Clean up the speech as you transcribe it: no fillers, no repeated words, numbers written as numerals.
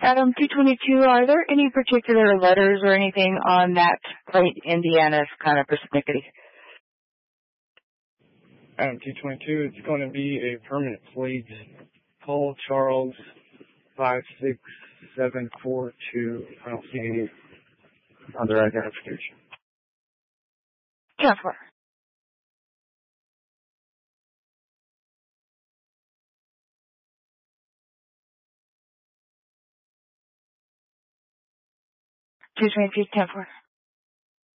Adam 222, are there any particular letters or anything on that plate, Indiana's kind of persnickety? Adam 222, it's going to be a permanent plate. Paul Charles 56742. I don't see any other identification. Transfer. Two 22, 10-4.